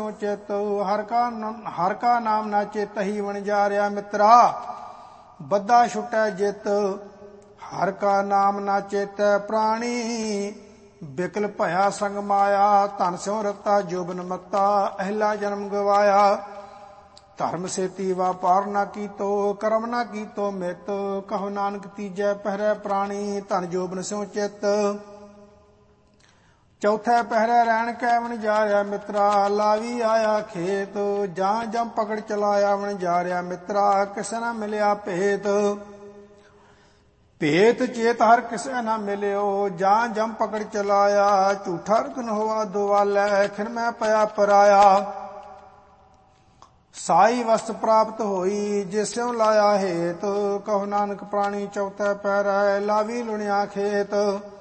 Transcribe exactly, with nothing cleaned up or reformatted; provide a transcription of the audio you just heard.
ਸਿਉ ਚਿਤ। ਹਰ ਕਾ ਹਰ ਕਾ ਨਾਮ ਨਾ ਚੇਤਹੀ ਵਣਜਾਰਿਆ ਮਿੱਤਰਾ, ਬੱਧਾ ਛੁਟੈ ਜਿਤ। ਹਰ ਕਾ ਨਾਮ ਨਾ ਚੇਤੈ ਪ੍ਰਾਣੀ, ਬਿਕਲ ਭਇਆ ਸੰਗ ਮਾਇਆ। ਧਨ ਸਿਉ ਰਤਾ ਜੋਬਨ ਮੱਤਾ, ਅਹਿਲਾ ਜਨਮ ਗਵਾਇਆ। ਧਰਮ ਸੇਤੀ ਵਾਪਾਰ ਨਾ ਕੀਤੋ, ਕਰਮ ਨਾ ਕੀਤੋ ਮਿਤ। ਕਹੋ ਨਾਨਕ ਤੀਜੈ ਪਹਿਰੈ ਪ੍ਰਾਣੀ, ਧਨ ਜੋਬਨ ਸਿਉ ਚਿਤ। ਚੌਥੈ ਪਹਿਰੈ ਰਹਿਣ ਕੈ ਵਣਜਾਰਿਆ ਮਿੱਤਰਾ, ਲਾਵੀ ਆਇਆ ਖੇਤ। ਜਾਂ ਜਮ ਪਕੜ ਚਲਾਇਆ ਵਣਜਾਰਿਆ ਮਿੱਤਰਾ, ਕਿਸੇ ਨਾ ਮਿਲਿਆ ਭੇਤ। ਭੇਤ ਚੇਤ ਹਰ ਕਿਸੇ ਨਾ ਮਿਲਿਓ, ਜਾਂ ਜਮ ਪਕੜ ਚਲਾਇਆ। ਝੂਠਾ ਰਤਨ ਹੋਆ ਦੁਆਲੈ, ਖਿਨ ਮੈਂ ਪਿਆ ਪਰਾਇਆ। ਸਾਈ ਵਸਤ ਪ੍ਰਾਪਤ ਹੋਈ, ਜਿਸਿਉ ਲਾਇਆ ਹੇਤ। ਕਹੋ ਨਾਨਕ ਪ੍ਰਾਣੀ ਚੌਥੈ ਪਹਿਰੈ, ਲਾਵੀ ਲੁਣਿਆ ਖੇਤ।